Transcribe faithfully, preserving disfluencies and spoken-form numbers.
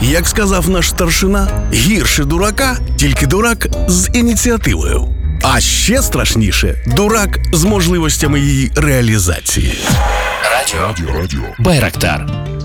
Як сказав наш старшина, гірше дурака – тільки дурак з ініціативою. А ще страшніше – дурак з можливостями її реалізації. Радіо. Радіо. Радіо. Байрактар.